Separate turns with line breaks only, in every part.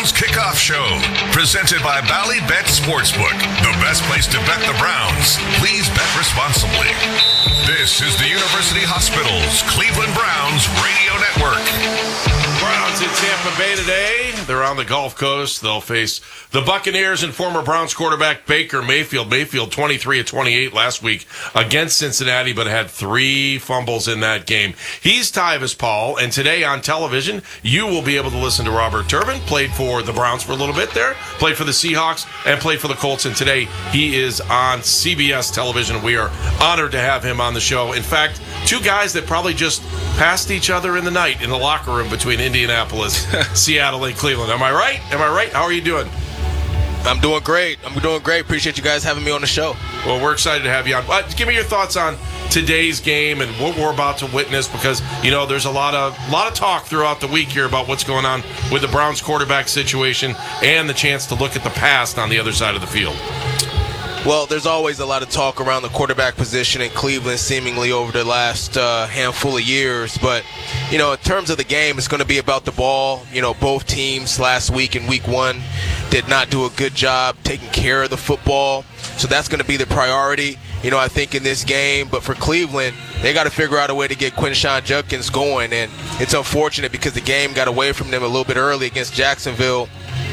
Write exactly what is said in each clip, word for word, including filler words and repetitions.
Browns Kickoff Show, presented by Bally Bet Sportsbook, the best place to bet the Browns. Please bet responsibly. This is the University Hospitals Cleveland Browns Radio Network.
Browns in Tampa Bay today. They're on the Gulf Coast. They'll face the Buccaneers and former Browns quarterback Baker Mayfield. Mayfield twenty-three of twenty-eight last week against Cincinnati, but had three fumbles in that game. He's Tyvis Paul, and today on television, you will be able to listen to Robert Turbin. Played for the Browns for a little bit there, played for the Seahawks, and played for the Colts. And today he is on C B S television. We are honored to have him on the show. In fact, two guys that probably just passed each other in the night in the locker room between Indianapolis, Seattle, and Cleveland. Am I right? Am I right? How are you doing?
I'm doing great. I'm doing great. Appreciate you guys having me on the show.
Well, we're excited to have you on. Uh, give me your thoughts on today's game and what we're about to witness, because, you know, there's a lot of lot of talk throughout the week here about what's going on with the Browns quarterback situation and the chance to look at the past on the other side of the field.
Well, there's always a lot of talk around the quarterback position in Cleveland seemingly over the last uh, handful of years. But, you know, in terms of the game, it's going to be about the ball. You know, both teams last week in week one did not do a good job taking care of the football. So that's going to be the priority, you know, I think, in this game. But for Cleveland, they got to figure out a way to get Quinshon Judkins going. And it's unfortunate because the game got away from them a little bit early against Jacksonville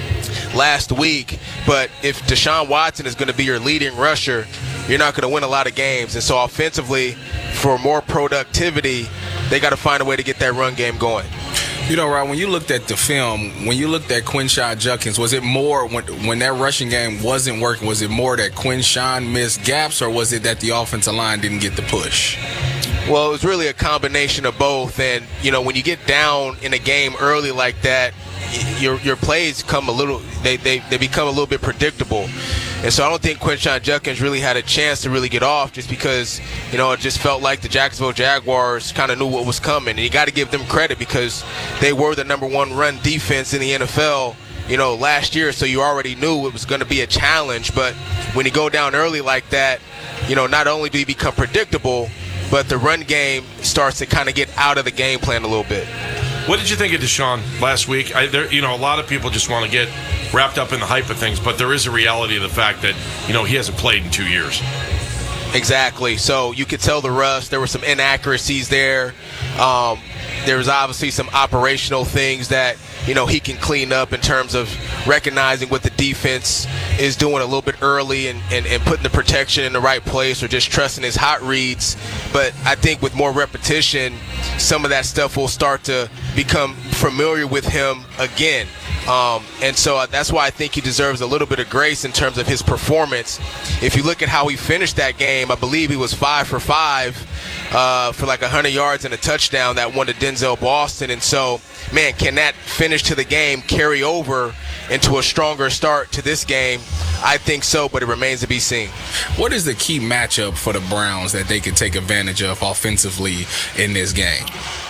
last week. But if Deshaun Watson is going to be your leading rusher, you're not going to win a lot of games. And so offensively, for more productivity, they got to find a way to get that run game going.
You know, Rob, when you looked at the film, when you looked at Quinshon Judkins, was it more when when that rushing game wasn't working, was it more that Quinshon missed gaps, or was it that the offensive line didn't get the push?
Well, it was really a combination of both. And, you know, when you get down in a game early like that, your your plays come a little they, they, they become a little bit predictable. And so I don't think Quinshon Judkins really had a chance to really get off, just because, you know, it just felt like the Jacksonville Jaguars kind of knew what was coming. And you got to give them credit because they were the number one run defense in the N F L, you know, last year. So you already knew it was going to be a challenge. But when you go down early like that, you know, not only do you become predictable, but the run game starts to kind of get out of the game plan a little bit.
What did you think of Deshaun last week? I, there, you know, a lot of people just want to get wrapped up in the hype of things, but there is a reality of the fact that, you know, he hasn't played in two years.
Exactly. So you could tell the rust. There were some inaccuracies there. Um, there was obviously some operational things that, you know, he can clean up in terms of recognizing what the defense is doing a little bit early and, and, and putting the protection in the right place, or just trusting his hot reads. But I think with more repetition, some of that stuff will start to become familiar with him again. Um, and so that's why I think he deserves a little bit of grace in terms of his performance. If you look at how he finished that game, I believe he was five for five uh, for like one hundred yards and a touchdown that won to Denzel Boston. And so, man, can that finish to the game carry over into a stronger start to this game? I think so, but it remains to be seen.
What is the key matchup for the Browns that they can take advantage of offensively in this game?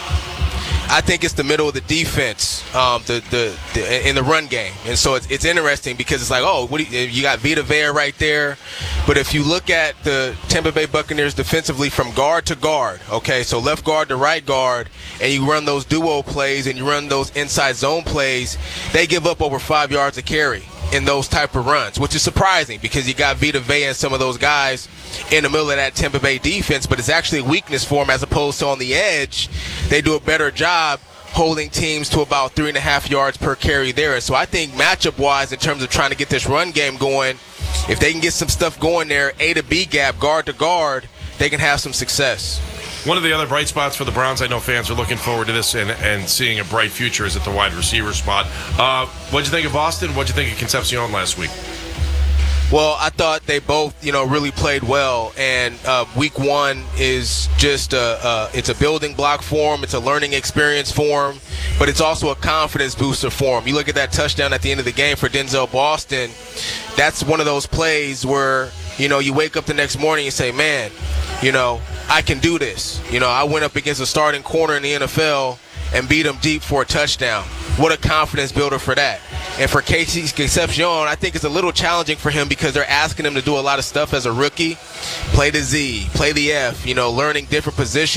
I think it's the middle of the defense, um, the, the the in the run game, and so it's, it's interesting because it's like, oh, what do you, you got Vita Vea right there, but if you look at the Tampa Bay Buccaneers defensively from guard to guard, okay, so left guard to right guard, and you run those duo plays and you run those inside zone plays, they give up over five yards a carry in those type of runs, which is surprising because you got Vita Vea and some of those guys in the middle of that Tampa Bay defense, but it's actually a weakness for them as opposed to on the edge. They do a better job holding teams to about three and a half yards per carry there. And so I think matchup-wise, in terms of trying to get this run game going, if they can get some stuff going there, A to B gap, guard to guard, they can have some success.
One of the other bright spots for the Browns, I know fans are looking forward to this and, and seeing a bright future, is at the wide receiver spot. Uh, what'd you think of Boston? What'd you think of Concepcion last week?
Well, I thought they both, you know, really played well, and uh, week one is just a, a, it's a building block for them. It's a learning experience for them, but it's also a confidence booster for them. You look at that touchdown at the end of the game for Denzel Boston. That's one of those plays where, you know, you wake up the next morning and say, man, you know, I can do this. You know, I went up against a starting corner in the N F L and beat him deep for a touchdown. What a confidence builder for that. And for Casey Concepcion, I think it's a little challenging for him because they're asking him to do a lot of stuff as a rookie. Play the Z, play the F, you know, learning different positions.